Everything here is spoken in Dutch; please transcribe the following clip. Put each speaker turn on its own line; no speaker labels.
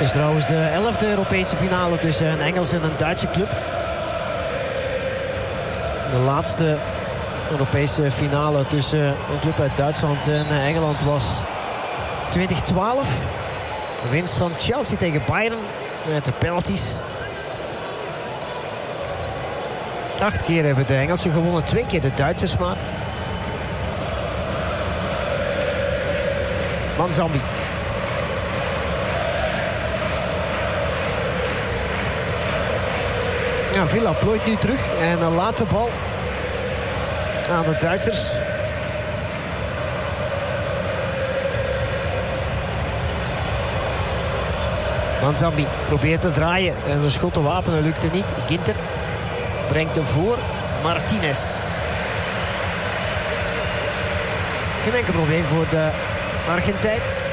Het is trouwens de 11e Europese finale tussen een Engelse en een Duitse club. De laatste Europese finale tussen een club uit Duitsland en Engeland was 2012. De winst van Chelsea tegen Bayern met de penalties. 8 keer hebben de Engelsen gewonnen, 2 keer de Duitsers maar. Manzambi. Ja, Villa plooit nu terug en laat de bal aan de Duitsers. Manzambi probeert te draaien en zijn schot te wapenen lukte niet. Ginter brengt hem voor. Martinez. Geen enkel probleem voor de Argentijn.